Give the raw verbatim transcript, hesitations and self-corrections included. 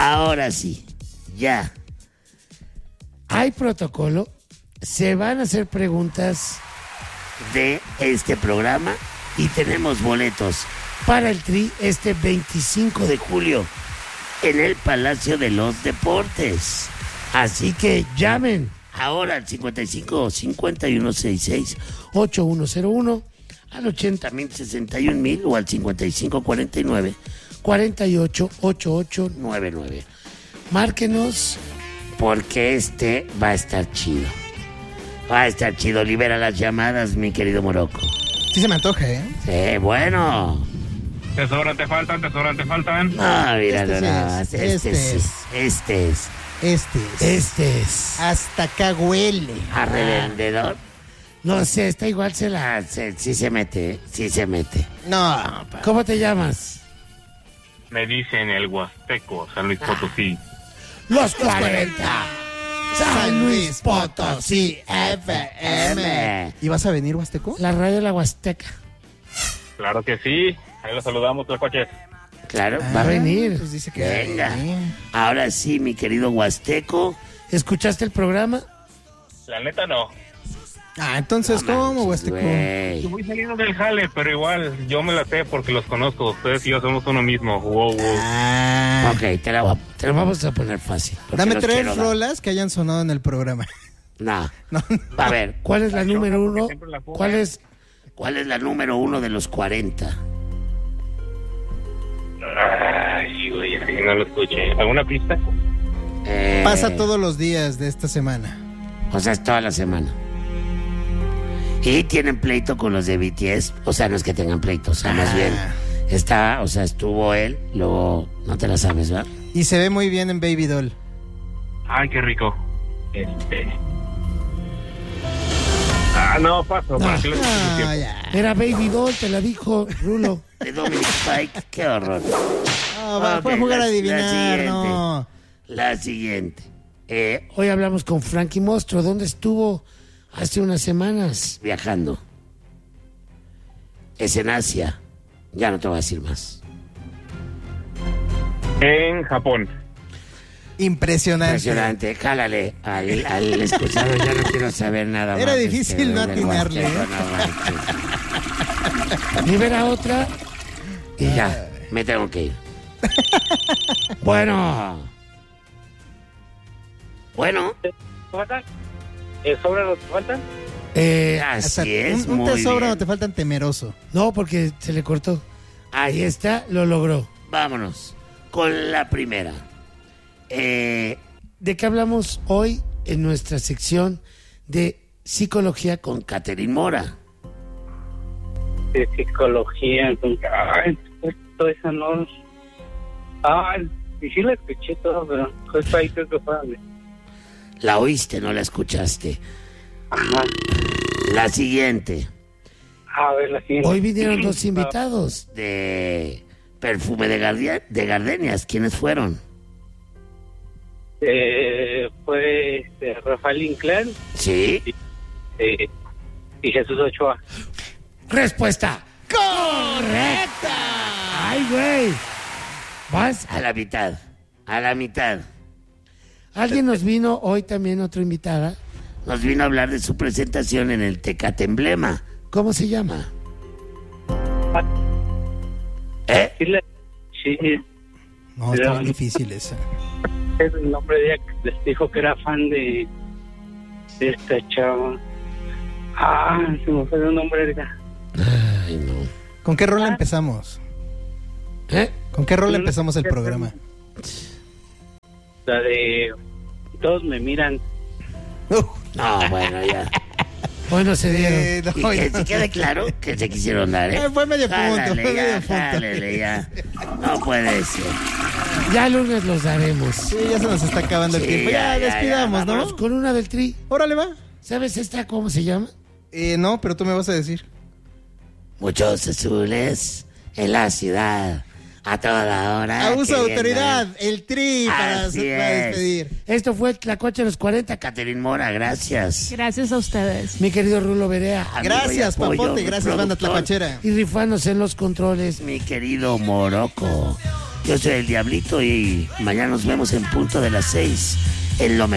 Ahora sí, ya. Hay protocolo, se van a hacer preguntas de este programa y tenemos boletos para el Tri este veinticinco de julio en el Palacio de los Deportes. Así que llamen ahora al cincuenta y cinco, cincuenta y uno sesenta y seis, ochenta y uno cero uno, al ochenta mil, sesenta y un mil o al cincuenta y cinco cuarenta y nueve, cuarenta y ocho, ochenta y ocho noventa y nueve. Márquenos porque este va a estar chido. Va a estar chido. Libera las llamadas, mi querido Morocco. Sí se me antoja, ¿eh? Sí, bueno. Te sobran, te faltan, te sobran, te faltan. No, mira, Este no, no, es, este, este es, es. este es, Este es. este es. Hasta acá huele. A revendedor. No sé, está igual, se la, se, sí se mete, ¿eh? Sí se mete. No, pa. ¿Cómo te llamas? Me dicen el Huasteco, San Luis Potosí. Los cuarenta. San Luis Potosí F M. ¿Y vas a venir, Huasteco? La radio de la Huasteca. Claro que sí. Ahí los saludamos, Tlacuaches. Claro, Ah, va a venir. Pues dice que Venga. va a venir. Ahora sí, mi querido Huasteco. ¿Escuchaste el programa? La neta no. Ah, entonces, No ¿cómo, manches, Huasteco? güey. Yo voy saliendo del jale, pero igual yo me la sé porque los conozco. Ustedes y yo somos uno mismo. Wow, wow. Ah. Ok, te la, voy a- te la vamos a poner fácil. porque Dame los tres quiero dar. rolas que hayan sonado en el programa. No. No, A ver, ¿cuál es la número porque uno? siempre la pongo. ¿Cuál es, ¿Cuál es la número uno de los cuarenta? Ay, güey, así no lo escuché. ¿Alguna pista? Eh, Pasa todos los días de esta semana. O sea, es toda la semana. Y tienen pleito con los de B T S. O sea, no es que tengan pleito, o sea, más Ah. bien está, o sea, estuvo él, luego no te la sabes, ¿verdad? Y se ve muy bien en Baby Doll. Ay, qué rico. Este. Ah, no, paso. ¿Para qué les quito Ah, tiempo? ya. Era Baby Doll, te la dijo Rulo. De Dominic Spike, qué horror. No, va, Ok, fue a jugar la- a la adivinar, siguiente. no. La siguiente. Eh, hoy hablamos con Frankie Mostro. ¿Dónde estuvo hace unas semanas viajando? Es en Asia. Ya no te voy a decir más. En Japón. Impresionante. Impresionante. Jálale al, al escuchado. Ya no quiero saber nada más. Era de difícil este no güey del atinarle, Huasteco, ¿eh? no manches. Libera otra y ya. Me tengo que ir. Bueno. Bueno. ¿Faltan? ¿Eh, ¿Sobran los que faltan? Eh, Hasta así es. un, un muy tesoro bien. no te faltan temeroso. No, porque se le cortó. Ahí está, lo logró. Vámonos con la primera. Eh, ¿De qué hablamos hoy en nuestra sección de psicología con Catherine Mora? De psicología, entonces, ay, justo esa no. Ay, y sí la escuché todo, pero justo ahí creo que fue donde. La oíste, no la escuchaste. Ajá. La siguiente. A ver, la siguiente. Hoy vinieron dos invitados de Perfume de, Gardia- de Gardenias. ¿Quiénes fueron? Eh, fue este, Rafael Inclán Sí. eh, y Jesús Ochoa. Respuesta correcta. Ay, güey. Vas a la mitad. A la mitad. Alguien nos vino hoy también, otra invitada. Nos vino a hablar de su presentación en el Tecate Emblema. ¿Cómo se llama? ¿Eh? Sí, le- sí, No, está muy difícil esa. es el nombre de ella que les dijo que era fan de, de esta chava. Ah, se me fue el nombre de ella. Ay, no. ¿Con qué rol empezamos? ¿Eh? ¿Con qué rol empezamos el programa? La de Todos me miran. No, bueno, ya. Hoy no se dieron. Eh, no, y que no. se quede claro que se quisieron dar, ¿eh? Eh, fue medio punto, Jálale, fue ya, medio punto. jálale, ya. No puede ser. Ya el lunes los daremos. Sí, ya se nos está acabando el Sí, tiempo. Ya, ya, ya, despidamos, ya, vámonos ¿no? con una del Tri. Órale, va. ¿Sabes esta cómo se llama? Eh, no, pero tú me vas a decir. Muchos azules en la ciudad. A toda hora. Abuso de queriendo- autoridad, el Tri para, Así para es. despedir. Esto fue la coche de los cuarenta, Catherine Mora, gracias. Gracias a ustedes. Mi querido Rulo Berea. amigo Gracias, y apoyo, Papote, mi gracias, banda productor. tlacuachera. Y rifándose en los controles, mi querido Morocco. Yo soy el Diablito y mañana nos vemos en punto de las seis en lo mejor.